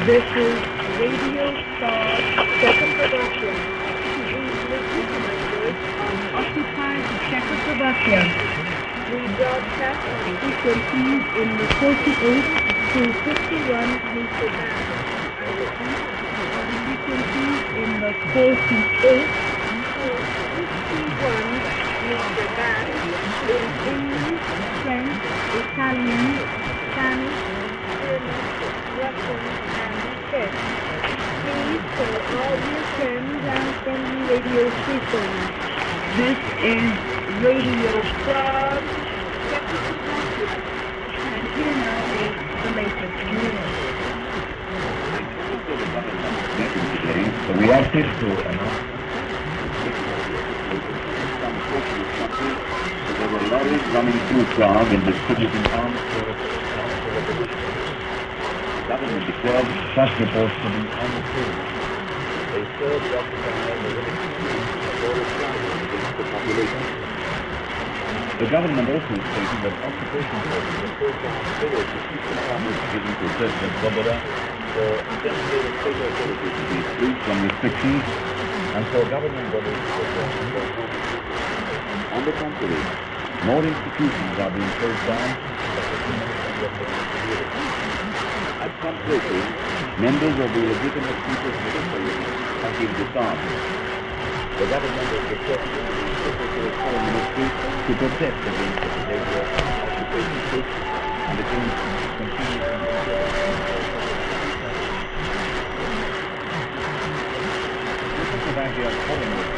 This is Radio Star Czechoslovakia. We recorded on occupied Czechoslovakia. We broadcast on frequencies in the 48 to 51 meter band. On frequencies in the 48 to 51 meter band in English, French, Italian, Spanish, German, Russian, and Czech. Please tell all your friends and friendly radio stations. This is Radio Star Czechoslovakia. And here now is the latest news. The reacted to there were lorries running through Prague and distributing arms for the government declared such reports to be untrue. They served the occupying the population. The government also stated that occupation forces were forced to failed to keep the farmers given to President Svoboda for designated state authorities to be freed from restrictions and for government bodies to work. On the contrary, more institutions are being closed down. At some places, members of the legitimate people's military have been disarmed. The government has requested the Secretary of Foreign Ministry to protest against the behavior of occupation troops and against continuing Czechoslovakia's foreign ministry